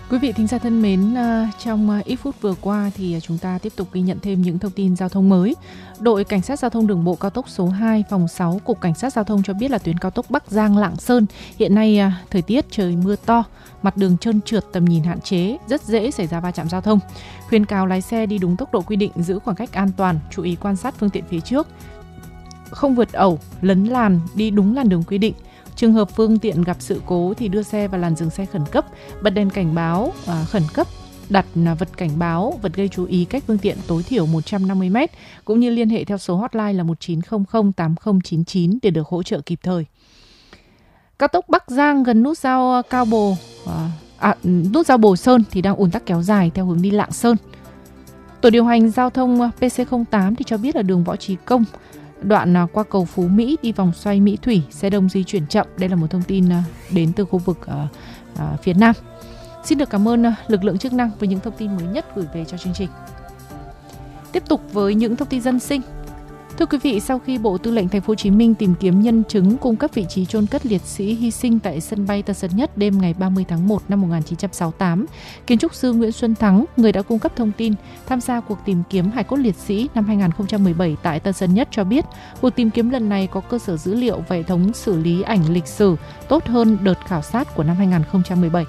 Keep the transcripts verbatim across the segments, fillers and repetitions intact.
Quý vị thính giả thân mến, trong ít phút vừa qua thì chúng ta tiếp tục ghi nhận thêm những thông tin giao thông mới. Đội Cảnh sát Giao thông Đường bộ cao tốc số hai, phòng sáu, Cục Cảnh sát Giao thông cho biết là tuyến cao tốc Bắc Giang - Lạng Sơn hiện nay thời tiết trời mưa to, mặt đường trơn trượt, tầm nhìn hạn chế, rất dễ xảy ra va chạm giao thông. Khuyến cáo lái xe đi đúng tốc độ quy định, giữ khoảng cách an toàn, chú ý quan sát phương tiện phía trước, không vượt ẩu, lấn làn, đi đúng làn đường quy định. Trường hợp phương tiện gặp sự cố thì đưa xe vào làn dừng xe khẩn cấp, bật đèn cảnh báo à, khẩn cấp, đặt vật cảnh báo, vật gây chú ý cách phương tiện tối thiểu một trăm năm mươi mét, cũng như liên hệ theo số hotline là một chín không không tám không chín chín để được hỗ trợ kịp thời. Cao tốc Bắc Giang gần nút giao Cao Bồ, à, à, nút giao Bồ Sơn thì đang ùn tắc kéo dài theo hướng đi Lạng Sơn. Tổ điều hành giao thông pê xê không tám thì cho biết là đường Võ Trí Công, đoạn qua cầu Phú Mỹ đi vòng xoay Mỹ Thủy, xe đông di chuyển chậm. Đây là một thông tin đến từ khu vực uh, uh, phía Nam. Xin được cảm ơn uh, lực lượng chức năng với những thông tin mới nhất gửi về cho chương trình. Tiếp tục với những thông tin dân sinh. Thưa quý vị, sau khi Bộ Tư lệnh Thành phố Hồ Chí Minh tìm kiếm nhân chứng cung cấp vị trí chôn cất liệt sĩ hy sinh tại sân bay Tân Sơn Nhất đêm ngày ba mươi tháng một năm một nghìn chín trăm sáu mươi tám, kiến trúc sư Nguyễn Xuân Thắng, người đã cung cấp thông tin tham gia cuộc tìm kiếm hài cốt liệt sĩ năm hai không một bảy tại Tân Sơn Nhất cho biết, cuộc tìm kiếm lần này có cơ sở dữ liệu và hệ thống xử lý ảnh lịch sử tốt hơn đợt khảo sát của năm hai không một bảy.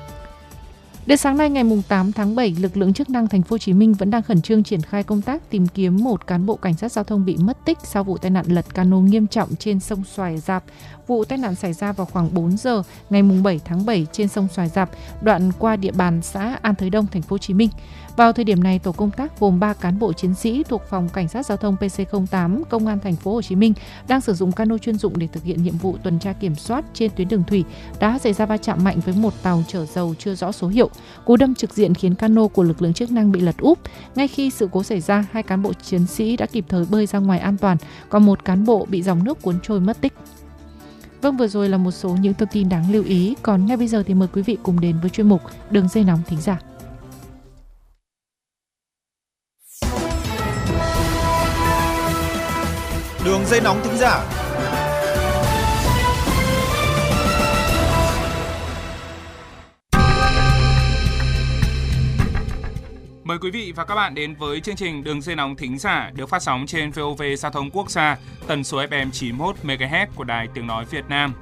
Đến sáng nay ngày tám tháng bảy, lực lượng chức năng Thành phố Hồ Chí Minh vẫn đang khẩn trương triển khai công tác tìm kiếm một cán bộ cảnh sát giao thông bị mất tích sau vụ tai nạn lật cano nghiêm trọng trên sông Xoài Rạp. Vụ tai nạn xảy ra vào khoảng bốn giờ ngày bảy tháng bảy trên sông Xoài Rạp, đoạn qua địa bàn xã An Thới Đông, Thành phố Hồ Chí Minh. Vào thời điểm này, tổ công tác gồm ba cán bộ chiến sĩ thuộc phòng Cảnh sát Giao thông pê xê không tám, Công an Thành phố Hồ Chí Minh đang sử dụng cano chuyên dụng để thực hiện nhiệm vụ tuần tra kiểm soát trên tuyến đường thủy đã xảy ra va chạm mạnh với một tàu chở dầu chưa rõ số hiệu. Cú đâm trực diện khiến cano của lực lượng chức năng bị lật úp. Ngay khi sự cố xảy ra, hai cán bộ chiến sĩ đã kịp thời bơi ra ngoài an toàn, còn một cán bộ bị dòng nước cuốn trôi mất tích. Vâng, vừa rồi là một số những thông tin đáng lưu ý. Còn ngay bây giờ thì mời quý vị cùng đến với chuyên mục Đường dây nóng thính giả. Đường dây nóng thính giả. Mời quý vị và các bạn đến với chương trình Đường dây nóng thính giả được phát sóng trên vê o vê Giao thông Quốc gia, tần số ép em chín mươi mốt mê ga héc của Đài Tiếng nói Việt Nam.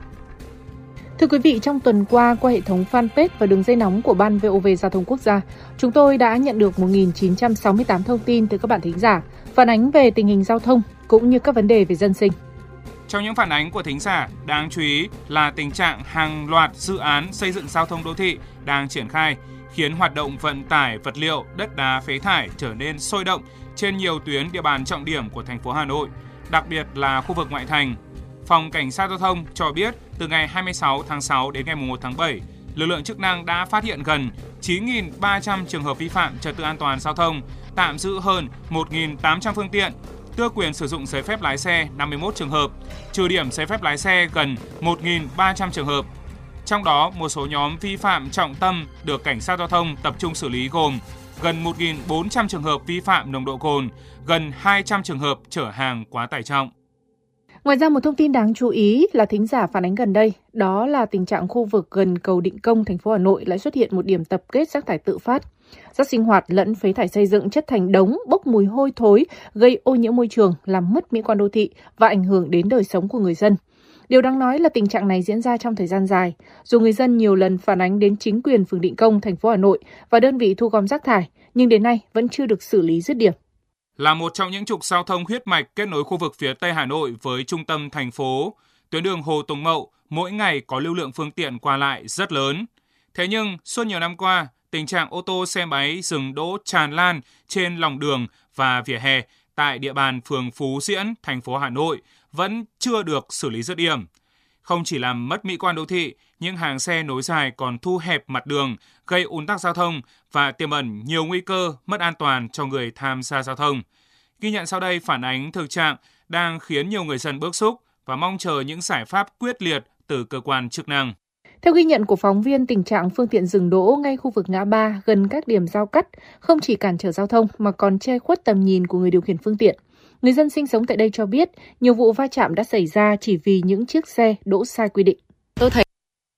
Thưa quý vị, trong tuần qua qua hệ thống fanpage và đường dây nóng của Ban vê o vê Giao thông Quốc gia, chúng tôi đã nhận được một nghìn chín trăm sáu mươi tám thông tin từ các bạn thính giả phản ánh về tình hình giao thông cũng như các vấn đề về dân sinh. Trong những phản ánh của thính giả, đáng chú ý là tình trạng hàng loạt dự án xây dựng giao thông đô thị đang triển khai, khiến hoạt động vận tải vật liệu, đất đá, phế thải trở nên sôi động trên nhiều tuyến địa bàn trọng điểm của thành phố Hà Nội, đặc biệt là khu vực ngoại thành. Phòng Cảnh sát Giao thông cho biết từ ngày hai mươi sáu tháng sáu đến ngày một tháng bảy, lực lượng chức năng đã phát hiện gần chín nghìn ba trăm trường hợp vi phạm trật tự an toàn giao thông, tạm giữ hơn một nghìn tám trăm phương tiện, tước quyền sử dụng giấy phép lái xe năm mươi mốt trường hợp, trừ điểm giấy phép lái xe gần một nghìn ba trăm trường hợp. Trong đó, một số nhóm vi phạm trọng tâm được Cảnh sát Giao thông tập trung xử lý gồm gần một nghìn bốn trăm trường hợp vi phạm nồng độ cồn, gần hai trăm trường hợp chở hàng quá tải trọng. Ngoài ra, một thông tin đáng chú ý là thính giả phản ánh gần đây, đó là tình trạng khu vực gần cầu Định Công, thành phố Hà Nội lại xuất hiện một điểm tập kết rác thải tự phát. Rác sinh hoạt lẫn phế thải xây dựng chất thành đống, bốc mùi hôi thối, gây ô nhiễm môi trường, làm mất mỹ quan đô thị và ảnh hưởng đến đời sống của người dân. Điều đáng nói là tình trạng này diễn ra trong thời gian dài, dù người dân nhiều lần phản ánh đến chính quyền phường Định Công, thành phố Hà Nội và đơn vị thu gom rác thải, nhưng đến nay vẫn chưa được xử lý dứt điểm. Là một trong những trục giao thông huyết mạch kết nối khu vực phía Tây Hà Nội với trung tâm thành phố, tuyến đường Hồ Tùng Mậu mỗi ngày có lưu lượng phương tiện qua lại rất lớn. Thế nhưng, suốt nhiều năm qua, tình trạng ô tô xe máy dừng đỗ tràn lan trên lòng đường và vỉa hè tại địa bàn phường Phú Diễn, thành phố Hà Nội vẫn chưa được xử lý dứt điểm. Không chỉ làm mất mỹ quan đô thị, những hàng xe nối dài còn thu hẹp mặt đường, gây ùn tắc giao thông và tiềm ẩn nhiều nguy cơ mất an toàn cho người tham gia giao thông. Ghi nhận sau đây phản ánh thực trạng đang khiến nhiều người dân bức xúc và mong chờ những giải pháp quyết liệt từ cơ quan chức năng. Theo ghi nhận của phóng viên, tình trạng phương tiện dừng đỗ ngay khu vực ngã ba gần các điểm giao cắt không chỉ cản trở giao thông mà còn che khuất tầm nhìn của người điều khiển phương tiện. Người dân sinh sống tại đây cho biết nhiều vụ va chạm đã xảy ra chỉ vì những chiếc xe đỗ sai quy định. Tôi thấy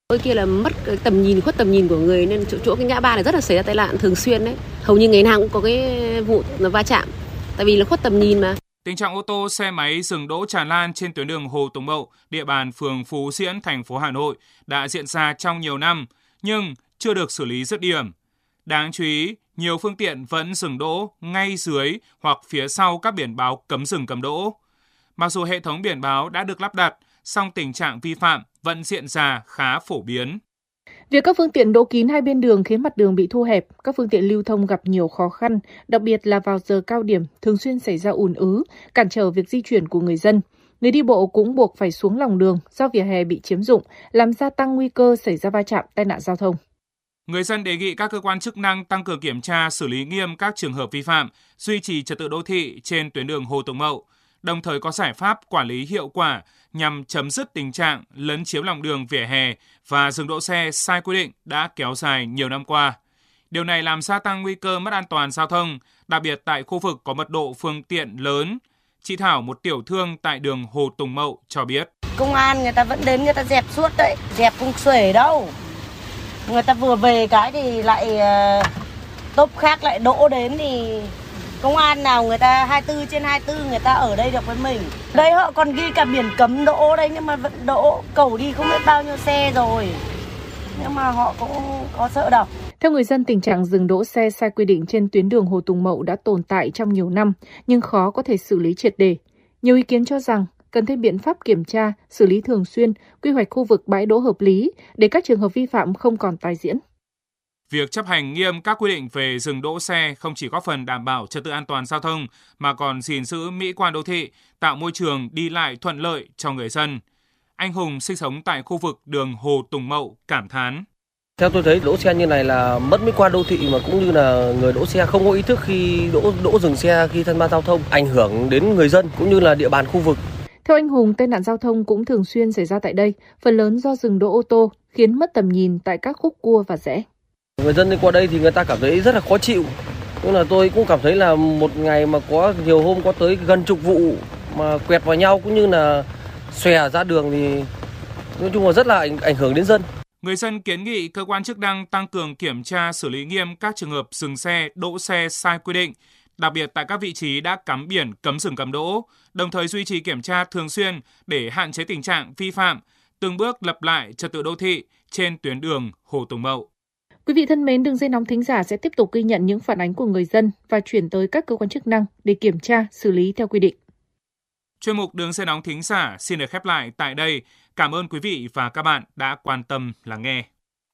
Đôi kia là mất tầm nhìn, khuất tầm nhìn của người, nên chỗ, chỗ cái ngã ba này rất là xảy ra tai nạn thường xuyên đấy. Hầu như ngày nào cũng có cái vụ va chạm, tại vì là khuất tầm nhìn mà. Tình trạng ô tô, xe máy dừng đỗ tràn lan trên tuyến đường Hồ Tùng Mậu, địa bàn phường Phú Diễn, thành phố Hà Nội đã diễn ra trong nhiều năm, nhưng chưa được xử lý dứt điểm. Đáng chú ý, nhiều phương tiện vẫn dừng đỗ ngay dưới hoặc phía sau các biển báo cấm dừng cấm đỗ. Mặc dù hệ thống biển báo đã được lắp đặt, song tình trạng vi phạm vẫn diễn ra khá phổ biến. Việc các phương tiện đỗ kín hai bên đường khiến mặt đường bị thu hẹp, các phương tiện lưu thông gặp nhiều khó khăn, đặc biệt là vào giờ cao điểm thường xuyên xảy ra ùn ứ, cản trở việc di chuyển của người dân. Người đi bộ cũng buộc phải xuống lòng đường do vỉa hè bị chiếm dụng, làm gia tăng nguy cơ xảy ra va chạm, tai nạn giao thông. Người dân đề nghị các cơ quan chức năng tăng cường kiểm tra, xử lý nghiêm các trường hợp vi phạm, duy trì trật tự đô thị trên tuyến đường Hồ Tùng Mậu, đồng thời có giải pháp quản lý hiệu quả nhằm chấm dứt tình trạng lấn chiếm lòng đường vỉa hè và dừng đỗ xe sai quy định đã kéo dài nhiều năm qua. Điều này làm gia tăng nguy cơ mất an toàn giao thông, đặc biệt tại khu vực có mật độ phương tiện lớn. Chị Thảo, một tiểu thương tại đường Hồ Tùng Mậu cho biết. Công an người ta vẫn đến, người ta dẹp suốt đấy, dẹp không xuể đâu. Người ta vừa về cái thì lại uh, tốp khác lại đỗ đến thì công an nào người ta hai mươi bốn trên hai mươi bốn người ta ở đây được với mình. Đây họ còn ghi cả biển cấm đỗ đây nhưng mà vẫn đỗ, cầu đi không biết bao nhiêu xe rồi. Nhưng mà họ cũng có sợ đâu. Theo người dân, tình trạng dừng đỗ xe sai quy định trên tuyến đường Hồ Tùng Mậu đã tồn tại trong nhiều năm nhưng khó có thể xử lý triệt để. Nhiều ý kiến cho rằng cần thêm biện pháp kiểm tra, xử lý thường xuyên, quy hoạch khu vực bãi đỗ hợp lý để các trường hợp vi phạm không còn tái diễn. Việc chấp hành nghiêm các quy định về dừng đỗ xe không chỉ góp phần đảm bảo trật tự an toàn giao thông mà còn gìn giữ mỹ quan đô thị, tạo môi trường đi lại thuận lợi cho người dân. Anh Hùng sinh sống tại khu vực đường Hồ Tùng Mậu cảm thán. Theo tôi thấy đỗ xe như này là mất mỹ quan đô thị mà cũng như là người đỗ xe không có ý thức khi đỗ đỗ dừng xe khi tham gia giao thông, ảnh hưởng đến người dân cũng như là địa bàn khu vực. Theo anh Hùng, tai nạn giao thông cũng thường xuyên xảy ra tại đây, phần lớn do dừng đỗ ô tô khiến mất tầm nhìn tại các khúc cua và rẽ. Người dân đi qua đây thì người ta cảm thấy rất là khó chịu. Nhưng là tôi cũng cảm thấy là một ngày mà có nhiều hôm có tới gần chục vụ mà quẹt vào nhau cũng như là xòe ra đường thì nói chung là rất là ảnh, ảnh hưởng đến dân. Người dân kiến nghị cơ quan chức năng tăng cường kiểm tra, xử lý nghiêm các trường hợp dừng xe, đỗ xe sai quy định, đặc biệt tại các vị trí đã cắm biển cấm dừng cấm đỗ, đồng thời duy trì kiểm tra thường xuyên để hạn chế tình trạng vi phạm, từng bước lập lại trật tự đô thị trên tuyến đường Hồ Tùng Mậu. Quý vị thân mến, đường dây nóng thính giả sẽ tiếp tục ghi nhận những phản ánh của người dân và chuyển tới các cơ quan chức năng để kiểm tra, xử lý theo quy định. Chuyên mục Đường dây nóng thính giả xin được khép lại tại đây. Cảm ơn quý vị và các bạn đã quan tâm lắng nghe.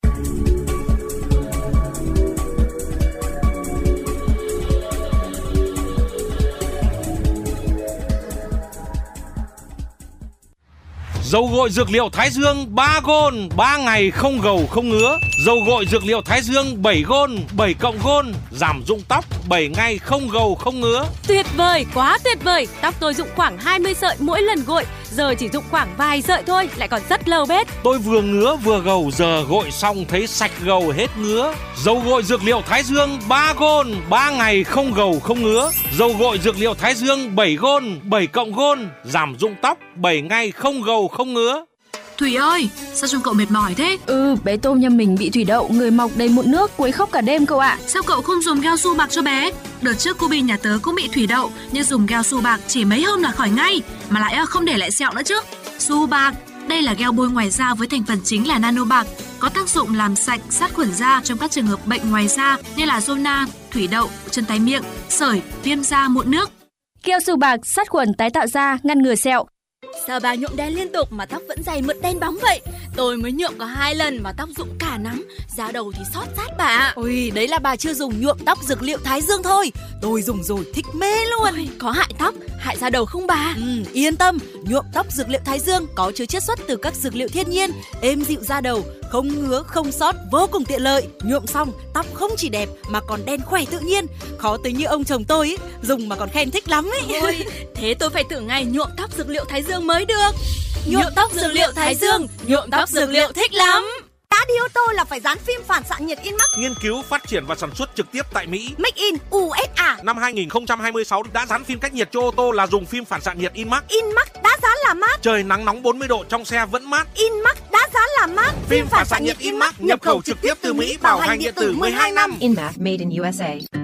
Dầu gội dược liệu Thái Dương ba gôn, ba ngày không gầu không ngứa. Dầu gội dược liệu Thái Dương bảy gôn, bảy cộng gôn, giảm rụng tóc bảy ngày không gầu không ngứa. Tuyệt vời, quá tuyệt vời. Tóc tôi rụng khoảng hai mươi sợi mỗi lần gội, giờ chỉ rụng khoảng vài sợi thôi, lại còn rất lâu bết. Tôi vừa ngứa vừa gầu, giờ gội xong thấy sạch gầu hết ngứa. Dầu gội dược liệu Thái Dương ba gôn, ba ngày không gầu không ngứa. Dầu gội dược liệu Thái Dương bảy gôn, bảy cộng gôn, giảm rụng tóc bảy ngày không gầu không ngứa. Thủy ơi, sao trông cậu mệt mỏi thế? Ừ, bé Tôm nhà mình bị thủy đậu, người mọc đầy mụn nước, quấy khóc cả đêm cậu ạ. Sao cậu không dùng gel su bạc cho bé? Đợt trước cô Bi nhà tớ cũng bị thủy đậu, nhưng dùng gel su bạc chỉ mấy hôm là khỏi ngay, mà lại không để lại sẹo nữa chứ. Su bạc, đây là gel bôi ngoài da với thành phần chính là nano bạc, có tác dụng làm sạch, sát khuẩn da trong các trường hợp bệnh ngoài da như là zona, thủy đậu, chân tay miệng, sởi, viêm da, mụn nước. Gel su bạc sát khuẩn tái tạo da, ngăn ngừa sẹo. Sao bà nhuộm đen liên tục mà tóc vẫn dày mượt đen bóng vậy? Tôi mới nhuộm có hai lần mà tóc rụng cả nắm, da đầu thì xót rát bà ạ. Ôi, đấy là bà chưa dùng nhuộm tóc dược liệu Thái Dương thôi. Tôi dùng rồi thích mê luôn. Ôi, có hại tóc, hại da đầu không bà? Ừ, yên tâm, nhuộm tóc dược liệu Thái Dương có chứa chiết xuất từ các dược liệu thiên nhiên, êm dịu da đầu, không ngứa, không xót, vô cùng tiện lợi. Nhuộm xong, tóc không chỉ đẹp mà còn đen khỏe tự nhiên. Khó tính như ông chồng tôi ý, dùng mà còn khen thích lắm ấy. Ôi, thế tôi phải thử ngay nhuộm tóc dược liệu Thái Dương mới được. Nhuộm tóc dược liệu Thái Dương, nhuộm tóc dược liệu thích lắm. Đã đi ô tô là phải dán phim phản xạ nhiệt InMax. Nghiên cứu, phát triển và sản xuất trực tiếp tại Mỹ. Make in u ét a. Năm hai nghìn không trăm hai mươi sáu đã dán phim cách nhiệt cho ô tô là dùng phim phản xạ nhiệt InMax. InMax đã dán là mát. Trời nắng nóng bốn mươi độ trong xe vẫn mát. InMax đã dán dán làm mát. Phim phản xạ nhiệt Inmax nhập khẩu trực tiếp từ Mỹ, bảo hành điện tử mười hai năm. Inmax made in u ét a.